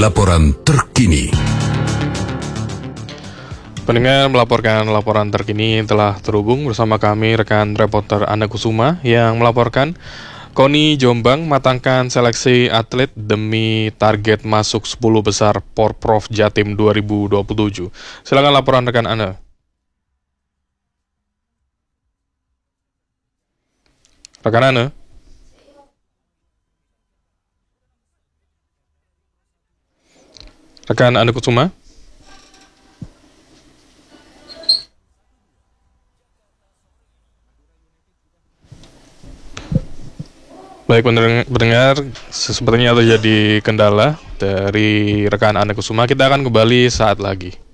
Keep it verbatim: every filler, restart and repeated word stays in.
laporan terkini. Pendengar melaporkan laporan terkini telah terhubung bersama kami rekan reporter Ana Kusuma yang melaporkan KONI Jombang matangkan seleksi atlet demi target masuk sepuluh besar Porprov Jatim dua ribu dua puluh tujuh. Silakan laporan rekan Ana. Rekan Ana. Rekan Ana Kusuma. Baik pendengar, sepertinya terjadi kendala dari rekan Ana Kusuma. Kita akan kembali saat lagi.